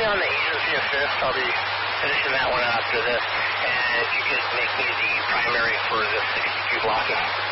be on the agency assist. I'll be finishing that one after this. And if you could make me the primary for the 62 blocking.